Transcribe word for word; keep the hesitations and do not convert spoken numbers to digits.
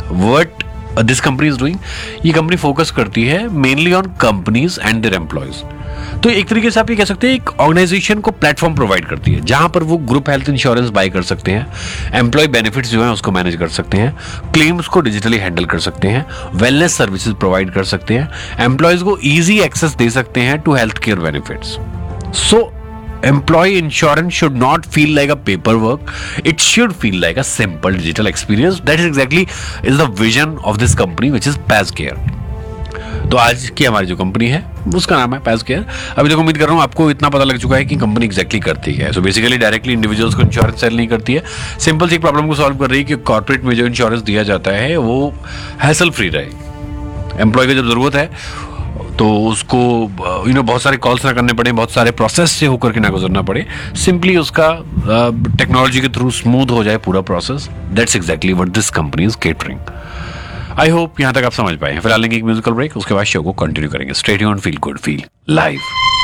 What this company is doing, ये company focus करती है mainly on companies and their employees. तो एक तरीके से आप ये कह सकते हैं एक ऑर्गेनाइजेशन को प्लेटफॉर्म प्रोवाइड करती है जहां पर वो ग्रुप हेल्थ इंश्योरेंस बाय कर सकते हैं, एम्प्लॉय बेनिफिट्स जो है उसको मैनेज कर सकते हैं, क्लेम्स को डिजिटली हैंडल कर सकते हैं, वेलनेस सर्विसेज प्रोवाइड कर सकते हैं, एम्प्लॉयज को इजी एक्सेस दे सकते हैं to health care benefits. So employee insurance should not feel like a paperwork, it should feel like a simple digital experience. That is exactly is the vision of this company which is PazCare. तो आज की हमारी जो company है उसका नाम है PazCare। अभी देखो उम्मीद कर रहा हूँ आपको इतना पता लग चुका है कि कंपनी एग्जैक्टली करती है। सो बेसिकली डायरेक्टली इंडिविजुअल्स को इंश्योरेंस सेल नहीं करती है, सिंपल सी प्रॉब्लम को सॉल्व कर रही है कि कॉर्पोरेट में जो इंश्योरेंस दिया जाता है वो हैसल फ्री रहे। एम्प्लॉय की जब जरूरत है तो उसको यू नो बहुत सारे कॉल्स ना करने पड़े, बहुत सारे प्रोसेस से होकर के ना गुजरना पड़े, सिंपली उसका टेक्नोलॉजी के थ्रू स्मूथ हो जाए पूरा process. That's exactly what this company is catering. I hope यहां तक आप समझ पाए हैं। फिलहाल लेंगे एक म्यूजिकल ब्रेक, उसके बाद शो को कंटिन्यू करेंगे। Stay tuned, feel good, feel live.